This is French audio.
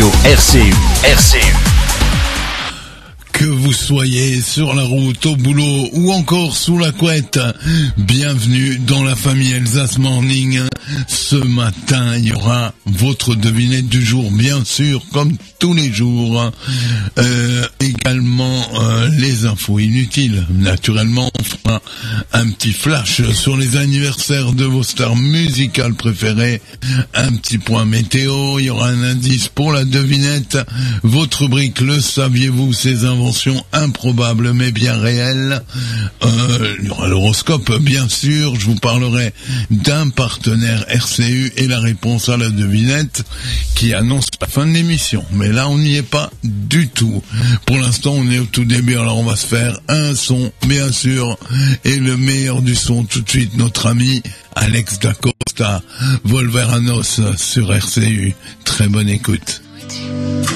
radio RCU. Que vous soyez sur la route, au boulot ou encore sous la couette, bienvenue dans la famille Elsace Morning. Ce matin, il y aura votre devinette du jour, bien sûr, comme tous les jours. Également les infos inutiles. Naturellement, on fera un petit flash sur les anniversaires de vos stars musicales préférées. Un petit point météo, il y aura un indice pour la devinette. Votre rubrique, le saviez-vous, ces inventions improbables mais bien réelles. Il y aura l'horoscope, bien sûr. Je vous parlerai d'un partenaire RCU et la réponse à la devinette qui annonce la fin de l'émission. Mais là, on n'y est pas du tout. Pour l'instant, on est au tout début, alors on va se faire un son, bien sûr. Et le meilleur du son, tout de suite, notre ami Alex Da Costa, Volveranos sur RCU. Très bonne écoute.